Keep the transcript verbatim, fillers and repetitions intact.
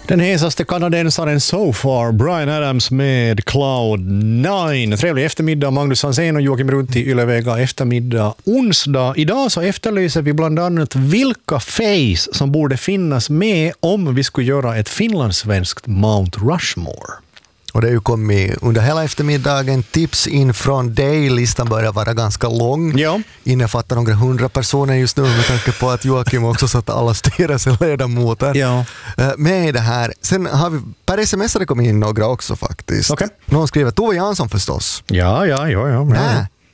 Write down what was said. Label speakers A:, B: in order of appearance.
A: Den hesaste kanadensaren so far, Bryan Adams med Cloud nine. Trevlig eftermiddag, Magnus Hansén och Joakim Runti, Ylevega eftermiddag onsdag. Idag så efterlyser vi bland annat vilka face som borde finnas med om vi skulle göra ett finlandssvenskt Mount Rushmore.
B: Och det har ju kommit under hela eftermiddagen tips in från dig. Listan börjar vara ganska lång.
A: Ja.
B: Innefattar några hundra personer just nu med tanke på att Joakim också satt alla styrelseledamöter
A: Ja.
B: med i det här. Sen har vi, per sms har det kommit in några också faktiskt.
A: Okay.
B: Någon skriver Tove Jansson förstås.
A: Ja, ja, ja. ja.
B: Nä,